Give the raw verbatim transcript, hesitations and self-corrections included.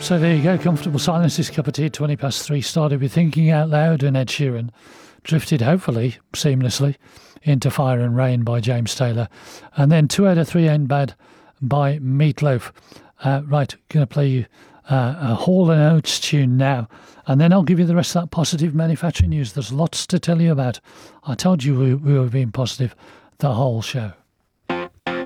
So there you go, Comfortable Silence, this cup of tea at twenty past three. Started with Thinking Out Loud and Ed Sheeran. Drifted, hopefully, seamlessly into Fire and Rain by James Taylor. And then Two Out of Three Ain't Bad by Meatloaf. Uh, right, going to play you uh, a Hall and Oates tune now. And then I'll give you the rest of that positive manufacturing news. There's lots to tell you about. I told you we, we were being positive the whole show.